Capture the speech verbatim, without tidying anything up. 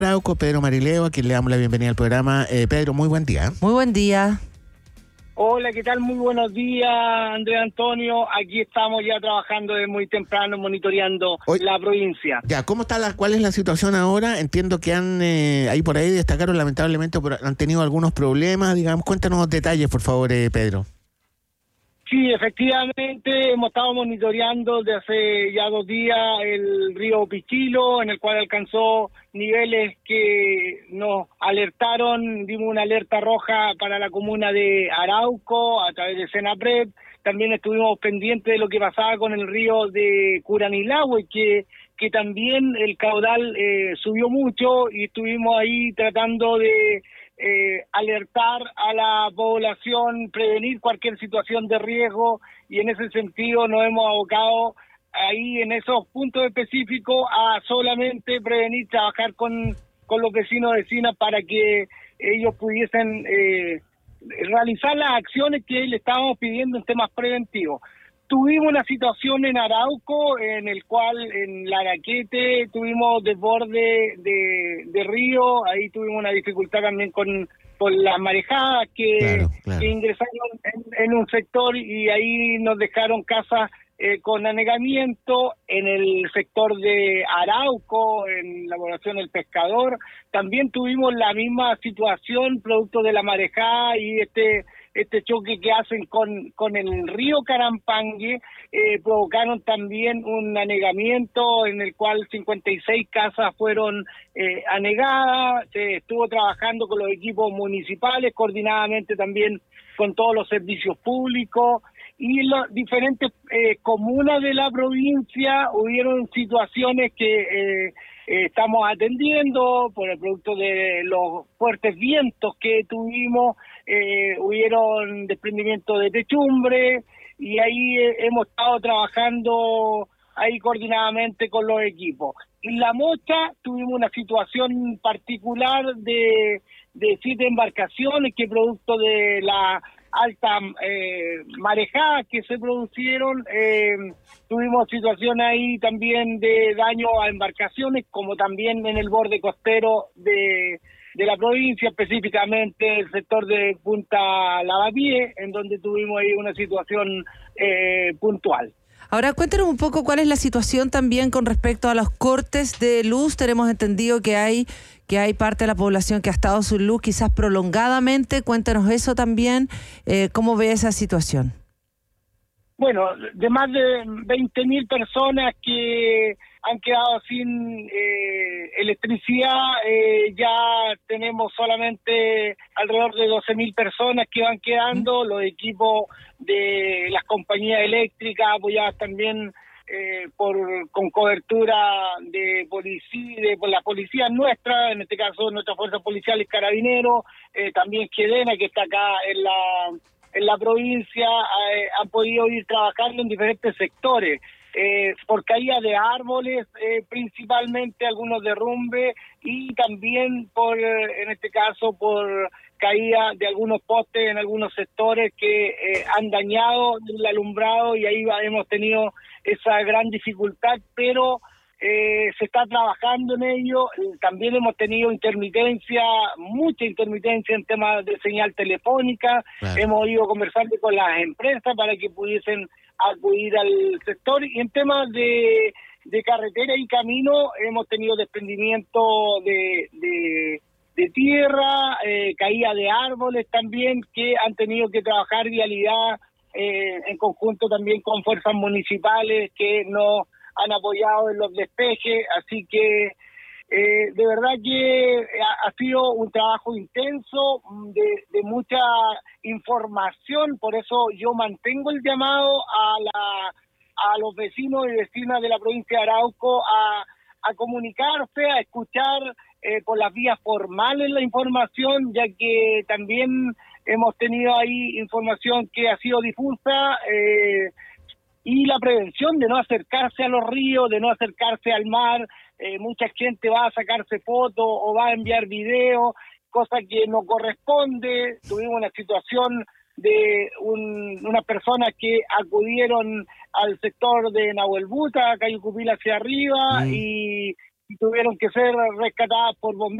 Arauco, Pedro Marileo, a quien le damos la bienvenida al programa. Eh, Pedro, muy buen día. Muy buen día. Hola, ¿qué tal? Muy buenos días, Andrés Antonio. Aquí estamos ya trabajando desde muy temprano, monitoreando Hoy, la provincia. Ya, ¿cómo está la, cuál es la situación ahora? Entiendo que han, eh, ahí por ahí destacaron lamentablemente, pero han tenido algunos problemas, digamos. Cuéntanos detalles, por favor, eh, Pedro. Sí, efectivamente, hemos estado monitoreando desde hace ya dos días el río Pichilo, en el cual alcanzó niveles que nos alertaron, dimos una alerta roja para la comuna de Arauco a través de Senapred. También estuvimos pendientes de lo que pasaba con el río de Curanilahue, que, que también el caudal eh, subió mucho y estuvimos ahí tratando de Eh, alertar a la población, prevenir cualquier situación de riesgo, y en ese sentido nos hemos abocado ahí en esos puntos específicos a solamente prevenir, trabajar con, con los vecinos y vecinas para que ellos pudiesen eh, realizar las acciones que le estábamos pidiendo en temas preventivos. Tuvimos una situación en Arauco en el cual en Laraquete tuvimos desborde de, de río, ahí tuvimos una dificultad también con, con las marejadas que, claro, claro. que ingresaron en, en un sector y ahí nos dejaron casas eh, con anegamiento. En el sector de Arauco, en la población del Pescador, también tuvimos la misma situación producto de la marejada y este este choque que hacen con, con el río Carampangue, eh, provocaron también un anegamiento en el cual cincuenta y seis casas fueron eh, anegadas. Se estuvo trabajando con los equipos municipales, coordinadamente también con todos los servicios públicos, y las diferentes eh, comunas de la provincia hubieron situaciones que eh, eh, estamos atendiendo por el producto de los fuertes vientos que tuvimos. Eh, hubieron desprendimiento de techumbre y ahí eh, hemos estado trabajando ahí coordinadamente con los equipos. En La Mocha tuvimos una situación particular de, de siete embarcaciones que producto de la alta eh, marejada que se producieron, eh, tuvimos situación ahí también de daño a embarcaciones, como también en el borde costero de de la provincia, específicamente el sector de Punta Lavapié, en donde tuvimos ahí una situación eh, puntual. Ahora, cuéntanos un poco cuál es la situación también con respecto a los cortes de luz. Tenemos entendido que hay que hay parte de la población que ha estado sin luz quizás prolongadamente. Cuéntanos eso también. Eh, ¿Cómo ve esa situación? Bueno, de más de veinte mil personas que han quedado sin eh, electricidad, eh, ya tenemos solamente alrededor de doce mil personas que van quedando. Los equipos de las compañías eléctricas apoyadas también eh, por con cobertura de policía, de por la policía nuestra, en este caso nuestra fuerza policial y carabineros, eh, también Gedena, que está acá en la en la provincia, eh, han podido ir trabajando en diferentes sectores. Eh, por caída de árboles, eh, principalmente algunos derrumbes, y también por, eh, en este caso, por caída de algunos postes en algunos sectores que eh, han dañado el alumbrado, y ahí hemos tenido esa gran dificultad, pero eh, se está trabajando en ello. También hemos tenido intermitencia, mucha intermitencia en temas de señal telefónica. Claro. Hemos ido conversando con las empresas para que pudiesen acudir al sector, y en temas de, de carretera y camino hemos tenido desprendimiento de, de, de tierra, eh, caída de árboles también, que han tenido que trabajar vialidad eh, en conjunto también con fuerzas municipales que nos han apoyado en los despejes. Así que eh, de verdad que ha, ha sido un trabajo intenso, de, de mucha información. Por eso yo mantengo el llamado a la a los vecinos y vecinas de la provincia de Arauco a, a comunicarse, a escuchar eh, por las vías formales la información, ya que también hemos tenido ahí información que ha sido difusa, eh, y la prevención de no acercarse a los ríos, de no acercarse al mar. Eh, mucha gente va a sacarse fotos o va a enviar videos, cosa que no corresponde. Tuvimos una situación de un, unas personas que acudieron al sector de Nahuelbuta, calle Cupila hacia arriba, mm. y, y tuvieron que ser rescatadas por bomberos.